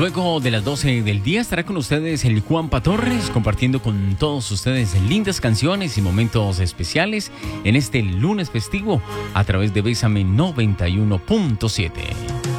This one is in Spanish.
Luego de las 12 del día estará con ustedes el Juanpa Torres, compartiendo con todos ustedes lindas canciones y momentos especiales en este lunes festivo a través de Bésame 91.7.